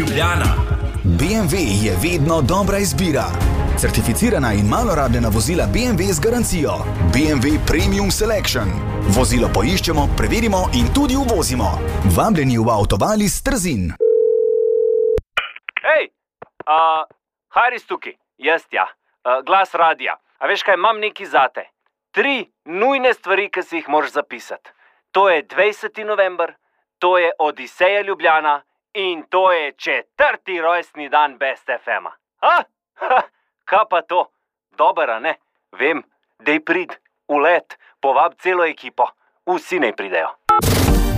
Ljubljana. BMW je vedno dobra izbira. Certificirana in malo rabljena vozila BMW z garancijo. BMW Premium Selection. Vozilo poiščemo, preverimo in tudi uvozimo. Vabljeni v Avtovalis Trzin. Hej, Haris tukaj, jaz ja, glas radia. A veš kaj, imam nekaj zate. 3 nujne stvari, ki si jih moraš zapisati. To je 20. november, to je Odiseja Ljubljana in to je 4. rojstni dan Best FM-a. Kaj pa to? Dober, a ne? Vem, dej prid, v let, povab celo ekipo. Vsi naj pridejo.